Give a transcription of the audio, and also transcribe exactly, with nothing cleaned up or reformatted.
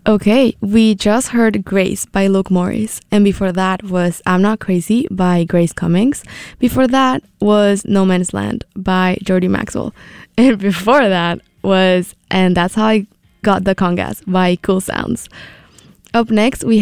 Okay, we just heard Grace by Luke Morris, and before that was I'm Not Crazy by Grace Cummings. Before that was No Man's Land by Jody Maxwell. And before that was And That's How I Got the Congas by Cool Sounds. Up next, we